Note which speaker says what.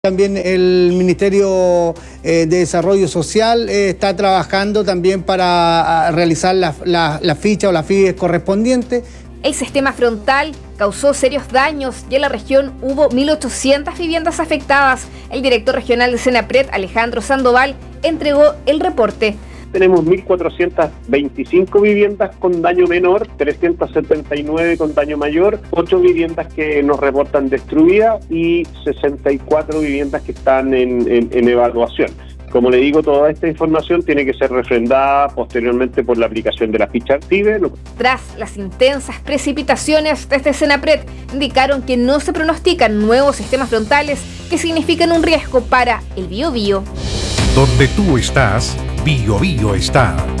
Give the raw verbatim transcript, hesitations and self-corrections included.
Speaker 1: También el Ministerio eh, de Desarrollo Social eh, está trabajando también para a, realizar la, la, la ficha o la F I E correspondiente.
Speaker 2: El sistema frontal causó serios daños y en la región hubo mil ochocientas viviendas afectadas. El director regional de Senapred, Alejandro Sandoval, entregó el reporte.
Speaker 3: Tenemos mil cuatrocientas veinticinco viviendas con daño menor, trescientas setenta y nueve con daño mayor, ocho viviendas que nos reportan destruidas y sesenta y cuatro viviendas que están en, en, en evaluación. Como le digo, toda esta información tiene que ser refrendada posteriormente por la aplicación de la ficha Artive.
Speaker 2: Tras las intensas precipitaciones desde Senapred, indicaron que no se pronostican nuevos sistemas frontales que significan un riesgo para el Biobío.
Speaker 4: Donde tú estás, Biobío está.